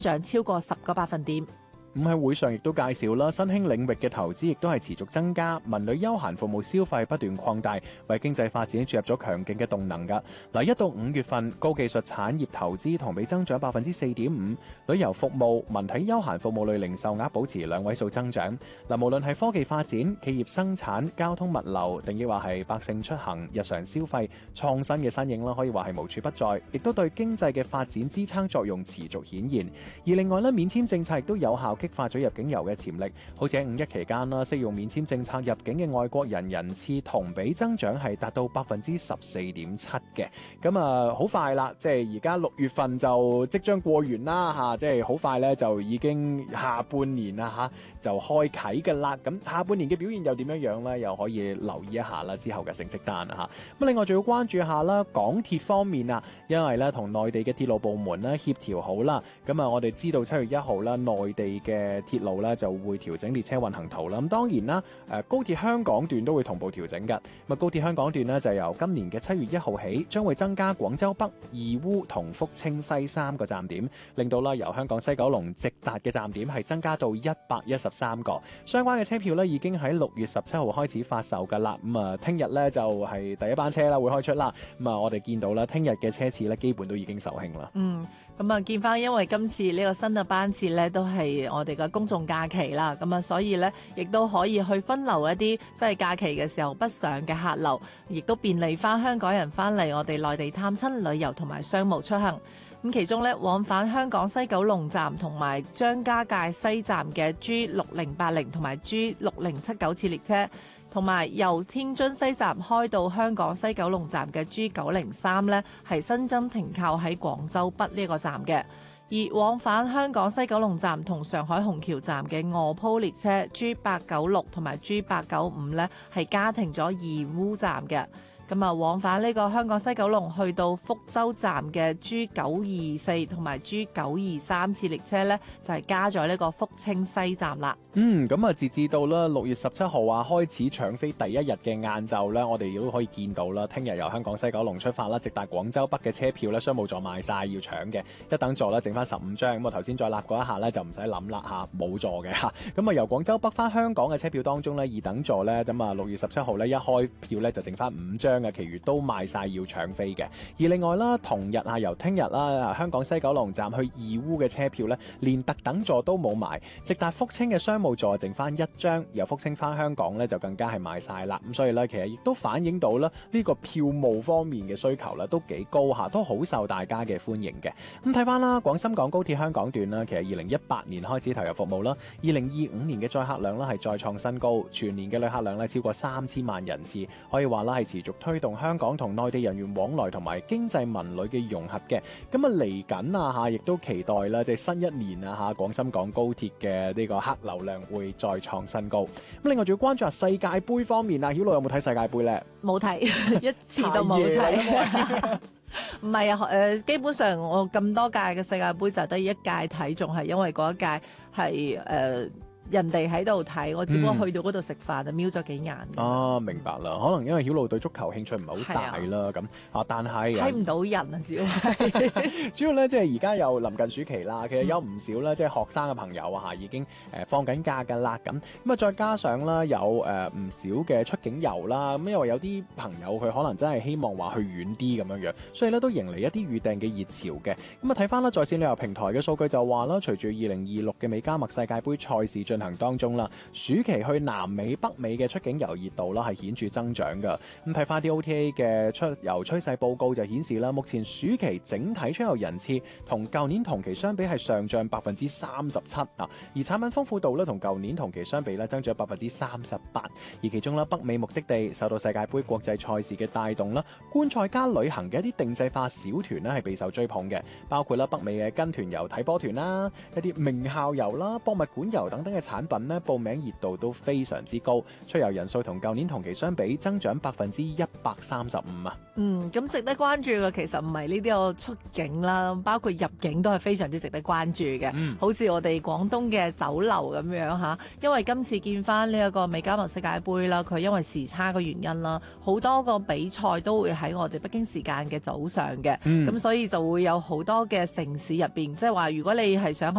漲超過10個百分點。 咁喺會上亦都介紹啦，新興領域嘅投資亦都係持續增加，文旅休閒服務消費不斷擴大，為經濟發展注入咗強勁嘅動能㗎。嗱，1到5月份高技術產業投資同比增長4.5%，旅遊服務、文體休閒服務類零售額保持2位數增長。嗱，無論係科技發展、企業生產、交通物流，定抑或係百姓出行、日常消費，創新嘅身影啦，可以話係無處不在，亦都對經濟嘅發展支撐作用持續顯現。而另外咧，免簽政策亦都有效激發咗入境遊嘅潛力，好似喺5·1期間啦，適用免簽政策入境嘅外國人人次同比增長係達到14.7%嘅。咁好快啦，即係而家6月份就即將過完啦嚇，即係好快咧就已經下半年啦嚇，就開啓㗎啦。咁下半年嘅表現又點樣咧？又可以留意一下啦，之後嘅成績單啊嚇。咁另外仲要關注一下啦，港鐵方面啊，因為咧同內地嘅鐵路部門咧協調好啦，咁我哋知道7月1號啦，內地嘅鐵路咧就會調整列車運行圖啦。咁當然啦，高鐵香港段都會同步調整㗎。咁高鐵香港段咧就由今年嘅7月1號起，將會增加廣州北、義烏同福清西3個站點，令到啦由香港西九龍直達嘅站點係增加到113個。相關嘅車票咧已經喺6月17號開始發售㗎啦。咁聽日咧就係第一班車啦會開出啦。咁我哋見到啦，聽日嘅車次咧基本都已經售罄啦。 咁見翻，因為今次呢個新嘅班次咧都係我哋嘅公眾假期啦，咁所以咧亦都可以去分流一啲即係假期嘅時候北上嘅客流，亦都便利翻香港人翻嚟我哋內地探親旅遊同埋商務出行。咁其中咧往返香港西九龍站同埋張家界西站嘅 G6080 同埋 G6079 次列車，同埋由天津西站開到香港西九龍站嘅 G903 咧，係新增停靠喺廣州北呢個站嘅。而往返香港西九龍站同上海虹橋站嘅臥鋪列車 G896 同埋 G895 咧，係加停咗義烏站嘅。往返呢個香港西九龍去到福州站嘅 G924 同埋 G923 次列車咧，就係加咗呢個福清西站啦。 截至到啦6月17號開始搶飛第一日嘅晏晝咧，我哋亦都可以見到啦，聽日由香港西九龍出發啦，直達廣州北嘅車票咧，商務座賣晒要搶嘅，一等座咧剩翻15張。咁我頭先再立過一下咧，就唔使諗啦嚇，冇座嘅嚇。由廣州北翻香港嘅車票當中咧，二等座咧，6月17號咧一開票咧就剩翻5張。其餘都賣晒要搶飛嘅。而另外啦，同日由聽日啦，香港西九龍站去義烏嘅車票咧，連特等座都冇埋，直達福清嘅商務座剩翻1張，由福清翻香港咧就更加係賣晒啦。咁所以咧，其實亦都反映到啦呢個票務方面嘅需求咧都幾高下，都好受大家嘅歡迎嘅。咁睇翻啦，廣深港高鐵香港段啦，其實2018年開始投入服務啦，2025年嘅載客量咧係再創新高，全年嘅旅客量咧超過3000萬人次，可以話啦係持續推動香港同內地人員往來同埋經濟文旅嘅融合嘅。嚟緊亦都期待啦，即係新一年廣深港高鐵嘅呢個客流量會再創新高。另外仲要關注下世界盃方面曉露有冇睇世界盃呢？ 冇睇，一次都冇睇。唔係基本上我咁多屆嘅世界盃就得一屆睇，仲係因為嗰一屆係人哋喺度睇，我只不過去到嗰度食飯就瞄咗幾眼。 明白啦，可能因為曉露對足球興趣唔係好大啦，但係睇唔到人啊，主要係主要咧，即係而家又臨近暑期啦，其實有唔少咧，即係學生嘅朋友已經放緊假㗎啦，咁再加上啦有唔少嘅出境遊啦，咁因為有啲朋友佢可能真係希望話去遠啲咁樣，所以咧都迎嚟一啲預訂嘅熱潮嘅。睇翻啦在線旅遊平台嘅數據就話啦，隨住2026嘅美加墨世界盃賽事進行當中啦，暑期去南美、北美嘅出境遊熱度啦係顯著增長㗎。睇翻啲 OTA 嘅出遊趨勢報告就顯示啦，目前暑期整體出遊人次同舊年同期相比係上漲37%啊，而產品豐富度咧同舊年同期相比咧增長38%。而其中啦，北美目的地受到世界盃國際賽事嘅帶動啦，觀賽加旅行嘅一啲定制化小團咧係備受追捧嘅，包括啦北美嘅跟團遊睇波團啦，一啲名校遊啦、博物館遊等等嘅產品呢，報名熱度都非常之高，出遊人數同舊年同期相比增長135%啊！ 咁值得關注嘅其實唔係呢啲個出境啦，包括入境都係非常之值得關注嘅。好似我哋廣東嘅酒樓咁樣嚇，因為今次見翻呢一個美加墨世界盃啦，佢因為時差嘅原因啦，好多個比賽都會喺我哋北京時間嘅早上嘅，咁所以就會有好多嘅城市入邊，即係話如果你係想去